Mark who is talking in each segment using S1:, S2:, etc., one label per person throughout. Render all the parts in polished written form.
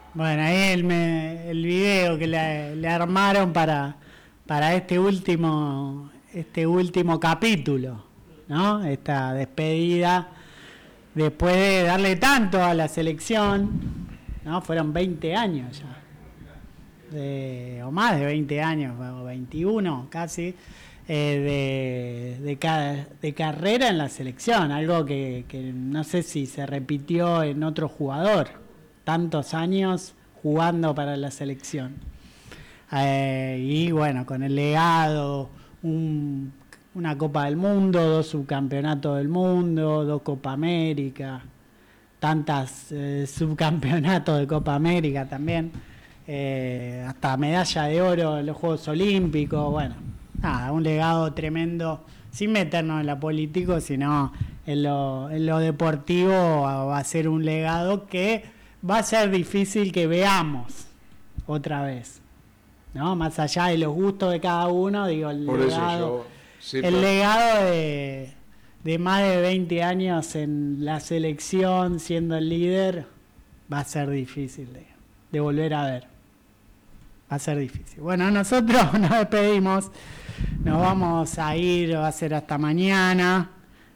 S1: Bueno, ahí el video que le armaron para este último capítulo, ¿no? Esta despedida, después de darle tanto a la selección, ¿no? Fueron 20 años ya, o más de 20 años, o 21 casi, de carrera en la selección, algo que no sé si se repitió en otro jugador, tantos años jugando para la selección. Y bueno, con el legado, una Copa del Mundo, 2 subcampeonatos del mundo, 2 Copa América, tantas subcampeonatos de Copa América también, hasta medalla de oro en los Juegos Olímpicos. Bueno, nada, un legado tremendo, sin meternos en lo político, sino en lo deportivo. Va a ser un legado que va a ser difícil que veamos otra vez, ¿no? Más allá de los gustos de cada uno, digo, el legado de más de 20 años en la selección, siendo el líder, va a ser difícil de volver a ver. Va a ser difícil. Bueno, nosotros nos despedimos, nos vamos a ir, va a ser hasta mañana,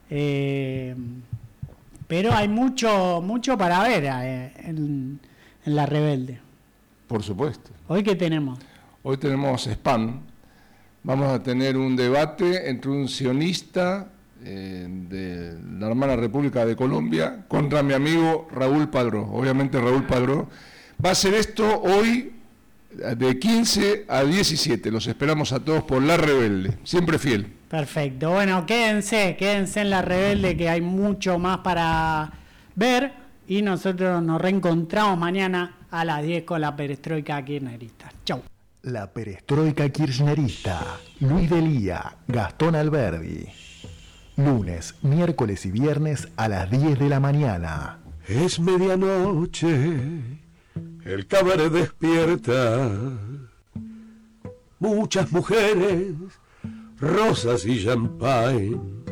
S1: pero hay mucho para ver en La Rebelde.
S2: Por supuesto.
S1: ¿Hoy qué tenemos?
S2: Hoy tenemos spam. Vamos a tener un debate entre un sionista de la hermana República de Colombia contra mi amigo Raúl Padró. Obviamente Raúl Padró. Va a ser esto hoy de 15 a 17. Los esperamos a todos por La Rebelde. Siempre fiel.
S1: Perfecto. Bueno, quédense en La Rebelde, que hay mucho más para ver. Y nosotros nos reencontramos mañana a las 10 con la Perestroika Kirchnerista. Chau.
S3: La Perestroika Kirchnerista. Luis Delía, Gastón Alberdi. Lunes, miércoles y viernes a las 10 de la mañana.
S4: Es medianoche, el cabaret despierta. Muchas mujeres, rosas y champagne.